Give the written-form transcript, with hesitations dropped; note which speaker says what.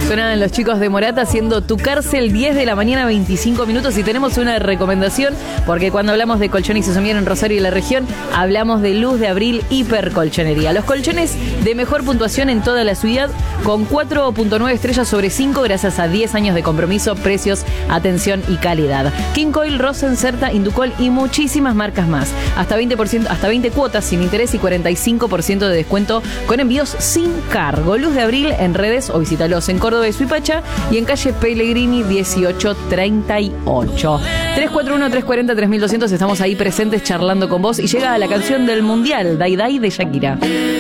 Speaker 1: Suenan los chicos de Morata haciendo Tu Cárcel, 10 de la mañana, 25 minutos. Y tenemos una recomendación, porque cuando hablamos de colchones y somier en Rosario y la región, hablamos de Luz de Abril Hipercolchonería. Los colchones de mejor puntuación en toda la ciudad, con 4.9 estrellas sobre 5, gracias a 10 años de compromiso, precios, atención y calidad. King Coil, Rosen, Certa, Inducol y muchísimas marcas más. Hasta 20%, hasta 20 cuotas sin interés y 45% de descuento con envíos sin cargo. Luz de Abril en redes o visítalos en Córdoba y Suipacha y en calle Pellegrini 1838. 341-340-3200, estamos ahí presentes charlando con vos y llega la canción del Mundial, Dai Dai de Shakira.